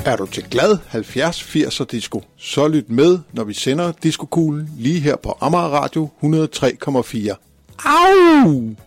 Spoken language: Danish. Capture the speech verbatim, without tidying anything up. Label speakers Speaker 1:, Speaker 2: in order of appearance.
Speaker 1: Er du til glad halvfjerds firs disco, så lyt med, når vi sender Disco Kuglen lige her på Amager Radio hundrede og tre komma fire. Au!